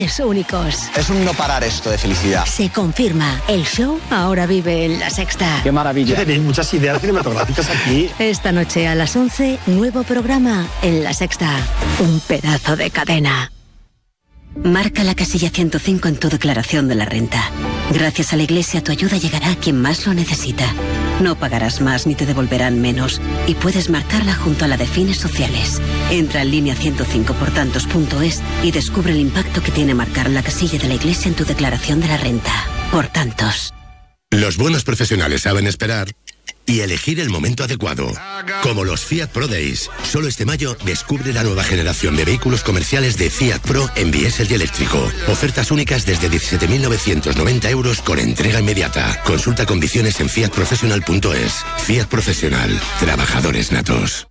únicos. Es un no parar esto de felicidad. Se confirma. El show ahora vive en La Sexta. ¡Qué maravilla! Tenéis muchas ideas cinematográficas aquí. Esta noche a las 11, nuevo programa en La Sexta. Un pedazo de cadena. Marca la casilla 105 en tu declaración de la renta. Gracias a la Iglesia, tu ayuda llegará a quien más lo necesita. No pagarás más ni te devolverán menos. Y puedes marcarla junto a la de fines sociales. Entra en línea 105portantos.es y descubre el impacto que tiene marcar la casilla de la Iglesia en tu declaración de la renta. Por tantos. Los buenos profesionales saben esperar y elegir el momento adecuado. Como los Fiat Pro Days. Solo este mayo descubre la nueva generación de vehículos comerciales de Fiat Pro en diésel y eléctrico. Ofertas únicas desde 17.990 euros con entrega inmediata. Consulta condiciones en fiatprofessional.es. Fiat Profesional. Trabajadores natos.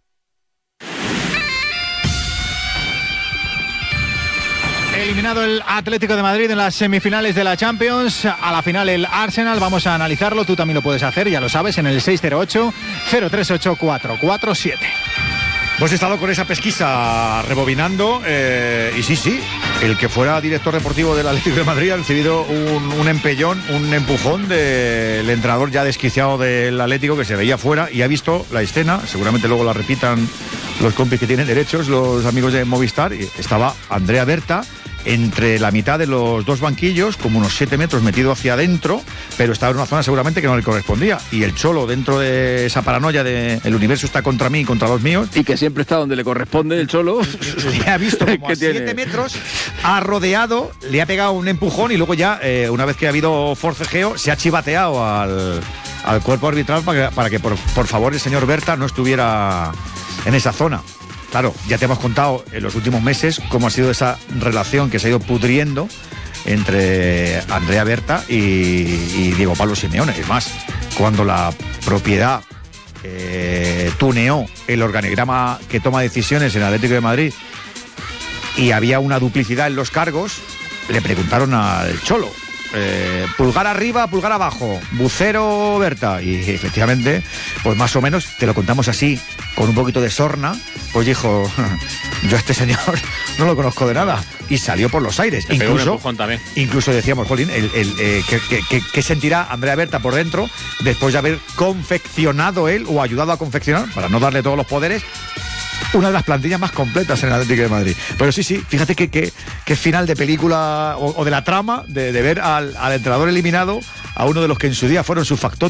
Eliminado el Atlético de Madrid en las semifinales de la Champions, a la final el Arsenal, vamos a analizarlo, tú también lo puedes hacer, ya lo sabes, en el 608-038-447. Hemos estado con esa pesquisa rebobinando y sí, el que fuera director deportivo del Atlético de Madrid ha recibido un empellón, un empujón del entrenador ya desquiciado del Atlético que se veía fuera y ha visto la escena, seguramente luego la repitan los compis que tienen derechos, los amigos de Movistar, y estaba Andrea Berta entre la mitad de los dos banquillos, como unos 7 metros metido hacia adentro, pero estaba en una zona seguramente que no le correspondía. Y el Cholo, dentro de esa paranoia de el universo está contra mí y contra los míos. Y que siempre está donde le corresponde el Cholo. Le ha visto como a 7 metros, ha rodeado, le ha pegado un empujón y luego ya, una vez que ha habido forcejeo, se ha chivateado al cuerpo arbitral para que por favor el señor Berta no estuviera en esa zona. Claro, ya te hemos contado en los últimos meses cómo ha sido esa relación que se ha ido pudriendo entre Andrea Berta y Diego Pablo Simeone. Es más, cuando la propiedad tuneó el organigrama que toma decisiones en el Atlético de Madrid y había una duplicidad en los cargos, le preguntaron al Cholo, pulgar arriba, pulgar abajo, Bucero Berta, y efectivamente, pues más o menos te lo contamos así, con un poquito de sorna, pues dijo, yo a este señor no lo conozco de nada, y salió por los aires. Incluso decíamos, jolín, ¿qué sentirá Andrea Berta por dentro después de haber confeccionado él o ayudado a confeccionar, para no darle todos los poderes, una de las plantillas más completas en el Atlético de Madrid? Pero sí, fíjate que final de película o de la trama de ver al entrenador eliminado, a uno de los que en su día fueron sus factores